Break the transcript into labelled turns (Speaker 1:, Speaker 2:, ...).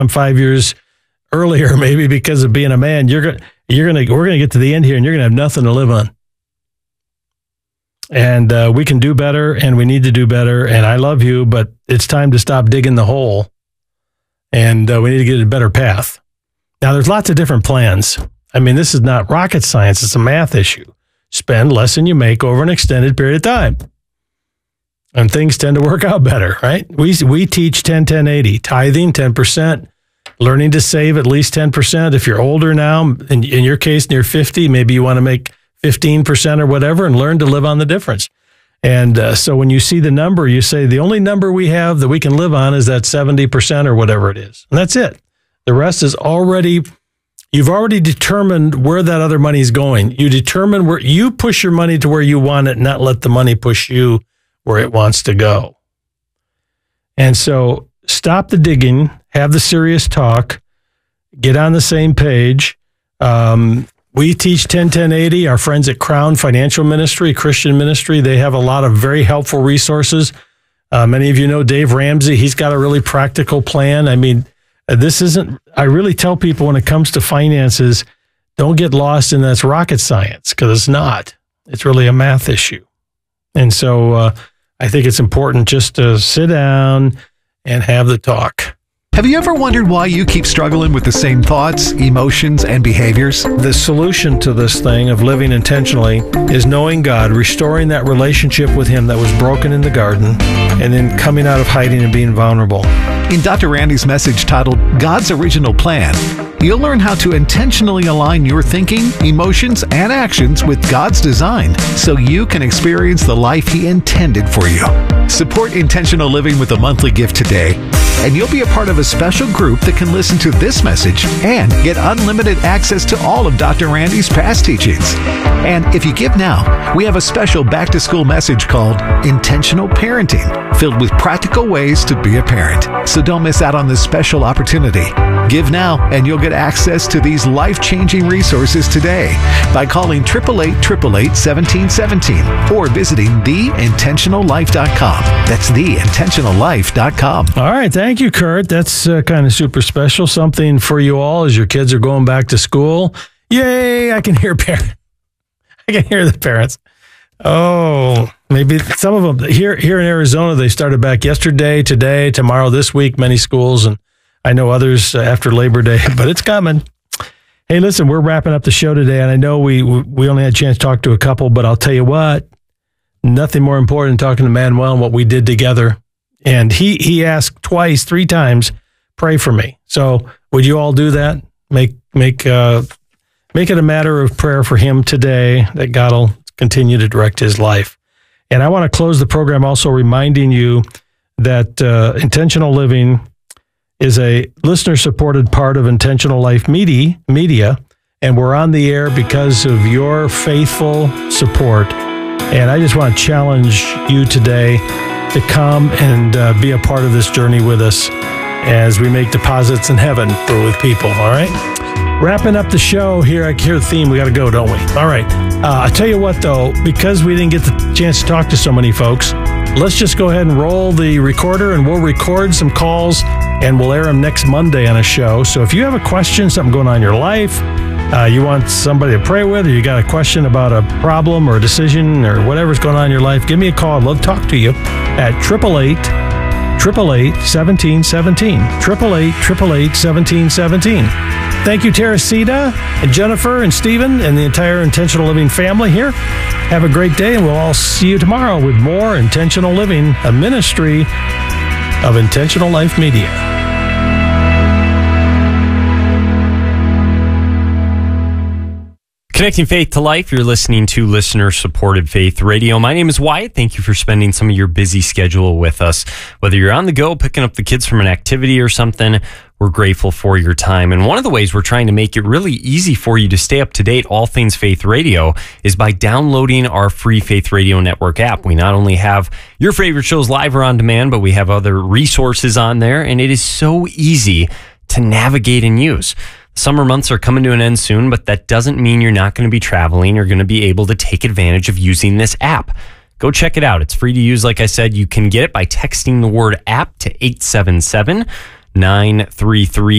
Speaker 1: I'm 5 years earlier, maybe because of being a man, we're going to get to the end here and you're going to have nothing to live on. And we can do better and we need to do better. And I love you, but it's time to stop digging the hole. And we need to get a better path. Now, there's lots of different plans. I mean, this is not rocket science. It's a math issue. Spend less than you make over an extended period of time. And things tend to work out better, right? We teach 10-10-80, tithing 10%, learning to save at least 10%. If you're older now, in your case, near 50, maybe you want to make 15% or whatever and learn to live on the difference. And so when you see the number, you say, the only number we have that we can live on is that 70% or whatever it is. And that's it. The rest is you've already determined where that other money is going. You determine where you push your money to where you want it, not let the money push you where it wants to go. And so stop the digging, have the serious talk, get on the same page. We teach 10-10-80. Our friends at Crown Financial Ministry, Christian ministry, they have a lot of very helpful resources. Many of you know Dave Ramsey. He's got a really practical plan. I mean, I really tell people when it comes to finances, don't get lost in this rocket science, because it's not. It's really a math issue. And so I think it's important just to sit down and have the talk.
Speaker 2: Have you ever wondered why you keep struggling with the same thoughts, emotions, and behaviors?
Speaker 1: The solution to this thing of living intentionally is knowing God, restoring that relationship with Him that was broken in the garden, and then coming out of hiding and being vulnerable.
Speaker 2: In Dr. Randy's message titled God's Original Plan, you'll learn how to intentionally align your thinking, emotions, and actions with God's design so you can experience the life He intended for you. Support intentional living with a monthly gift today, and you'll be a part of a special group that can listen to this message and get unlimited access to all of Dr. Randy's past teachings. And if you give now, we have a special back-to-school message called Intentional Parenting, filled with practical ways to be a parent. So don't miss out on this special opportunity. Give now, and you'll get access to these life-changing resources today by calling 888-888-1717 or visiting theintentionallife.com. That's theintentionallife.com.
Speaker 1: All right, thank you, Kurt. That's kind of super special. Something for you all as your kids are going back to school. Yay! I can hear the parents. Oh, maybe some of them here in Arizona, they started back yesterday, today, tomorrow, this week, many schools, and I know others after Labor Day, but it's coming. Hey, listen, we're wrapping up the show today, and I know we only had a chance to talk to a couple, but I'll tell you what, nothing more important than talking to Manuel and what we did together. And he asked twice, 3 times, pray for me. So would you all do that? Make it a matter of prayer for him today, that God will continue to direct his life. And I want to close the program also reminding you that Intentional Living is a listener-supported part of Intentional Life Media, and we're on the air because of your faithful support. And I just want to challenge you today to come and be a part of this journey with us as we make deposits in heaven with people, all right? Wrapping up the show here, I hear the theme. We got to go, don't we? All right. I'll tell you what, though, because we didn't get the chance to talk to so many folks, let's just go ahead and roll the recorder, and we'll record some calls, and we'll air them next Monday on a show. So if you have a question, something going on in your life, you want somebody to pray with, or you got a question about a problem or a decision or whatever's going on in your life, give me a call. I'd love to talk to you at 888-1717. 888-1717. Thank you, Teresita and Jennifer and Stephen and the entire Intentional Living family here. Have a great day, and we'll all see you tomorrow with more Intentional Living, a ministry of Intentional Life Media.
Speaker 3: Connecting faith to life, you're listening to listener-supported Faith Radio. My name is Wyatt. Thank you for spending some of your busy schedule with us. Whether you're on the go, picking up the kids from an activity or something, we're grateful for your time. And one of the ways we're trying to make it really easy for you to stay up to date, all things Faith Radio, is by downloading our free Faith Radio Network app. We not only have your favorite shows live or on demand, but we have other resources on there, and it is so easy to navigate and use. Summer months are coming to an end soon, but that doesn't mean you're not going to be traveling or going to be able to take advantage of using this app. Go check it out. It's free to use. Like I said, you can get it by texting the word app to 877. 933